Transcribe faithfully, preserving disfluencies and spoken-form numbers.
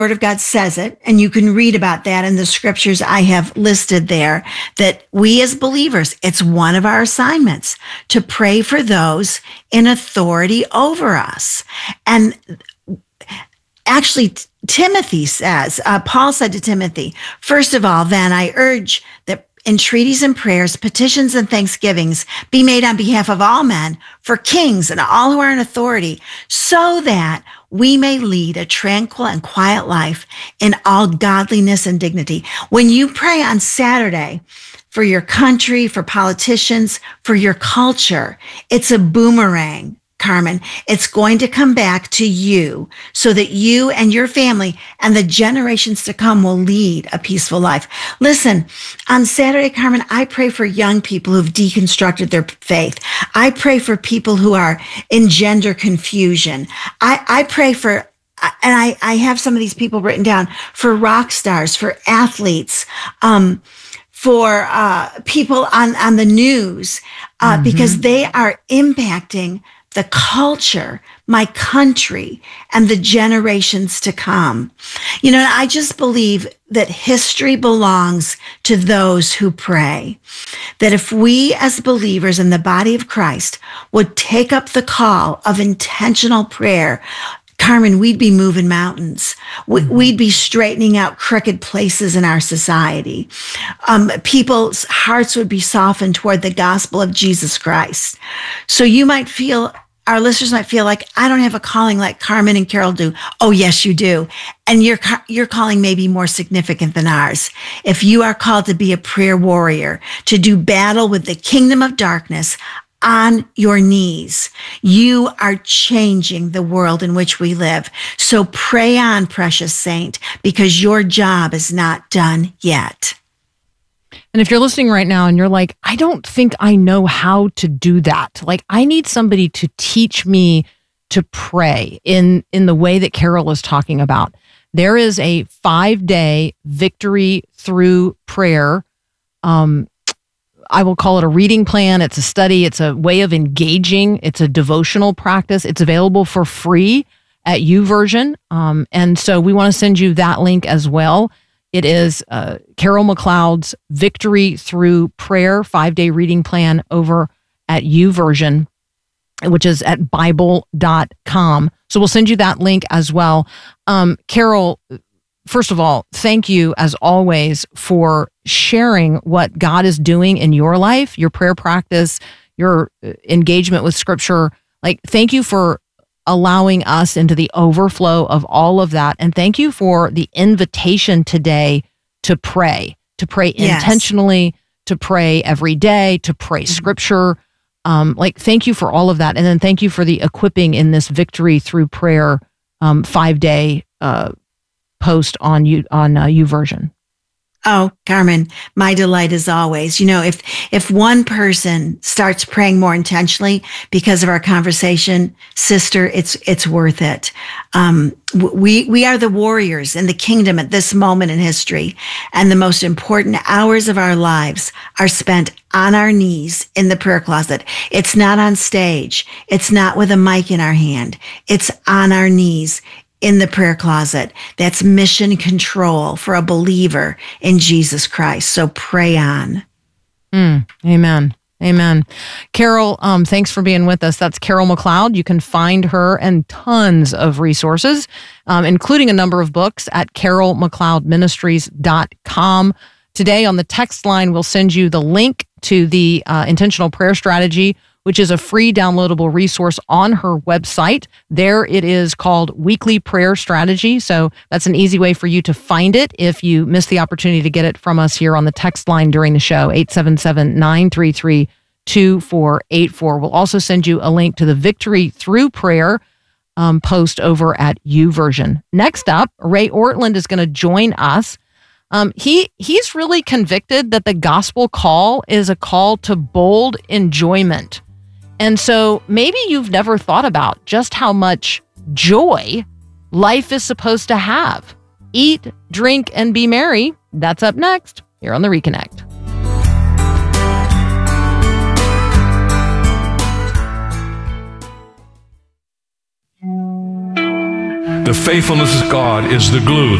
Word of God says it, and you can read about that in the scriptures I have listed there, that we as believers, it's one of our assignments to pray for those in authority over us. And actually, Timothy says, uh, Paul said to Timothy, first of all, then I urge that entreaties and prayers, petitions and thanksgivings be made on behalf of all men, for kings and all who are in authority, so that we may lead a tranquil and quiet life in all godliness and dignity. When you pray on Saturday for your country, for politicians, for your culture, it's a boomerang, Carmen. It's going to come back to you so that you and your family and the generations to come will lead a peaceful life. Listen, on Saturday, Carmen, I pray for young people who've deconstructed their faith. I pray for people who are in gender confusion. I, I pray for, and I, I have some of these people written down, for rock stars, for athletes, um, for uh, people on, on the news, uh, mm-hmm. because they are impacting the culture, my country, and the generations to come. You know, I just believe that history belongs to those who pray. That if we as believers in the body of Christ would take up the call of intentional prayer, Carmen, we'd be moving mountains. We'd be straightening out crooked places in our society. Um, people's hearts would be softened toward the gospel of Jesus Christ. So you might feel, our listeners might feel like, I don't have a calling like Carmen and Carol do. Oh, yes, you do. And your, your calling may be more significant than ours. If you are called to be a prayer warrior, to do battle with the kingdom of darkness, on your knees, you are changing the world in which we live. So pray on, precious saint, because your job is not done yet. And if you're listening right now and you're like, I don't think I know how to do that. Like, I need somebody to teach me to pray in, in the way that Carol is talking about. There is a five-day victory through prayer, um, I will call it a reading plan. It's a study. It's a way of engaging. It's a devotional practice. It's available for free at YouVersion. Um, and so we want to send you that link as well. It is uh, Carol McLeod's Victory Through Prayer five-day reading plan over at YouVersion, which is at Bible dot com. So we'll send you that link as well. Um, Carol, first of all, thank you as always for sharing what God is doing in your life, your prayer practice, your engagement with scripture. Like, thank you for allowing us into the overflow of all of that. And thank you for the invitation today to pray, to pray yes. intentionally, to pray every day, to pray mm-hmm. scripture. Um, like, thank you for all of that. And then thank you for the equipping in this Victory Through Prayer um, five-day uh post on you on uh, YouVersion. Oh, Carmen, my delight as always. You know, if if one person starts praying more intentionally because of our conversation, sister, it's it's worth it. Um, we we are the warriors in the kingdom at this moment in history, and the most important hours of our lives are spent on our knees in the prayer closet. It's not on stage. It's not with a mic in our hand. It's on our knees in the prayer closet. That's mission control for a believer in Jesus Christ. So pray on. Mm, amen. Amen. Carol, um, thanks for being with us. That's Carol McLeod. You can find her and tons of resources, um, including a number of books at carol mcleod ministries dot com. Today on the text line, we'll send you the link to the uh, Intentional Prayer Strategy, which is a free downloadable resource on her website. There it is called Weekly Prayer Strategy. So that's an easy way for you to find it if you missed the opportunity to get it from us here on the text line during the show, eight seven seven, nine three three, two four eight four. We'll also send you a link to the Victory Through Prayer um, post over at YouVersion. Next up, Ray Ortlund is going to join us. Um, he he's really convicted that the gospel call is a call to bold enjoyment. And so maybe you've never thought about just how much joy life is supposed to have. Eat, drink, and be merry. That's up next here on The Reconnect. The The faithfulness of God is the glue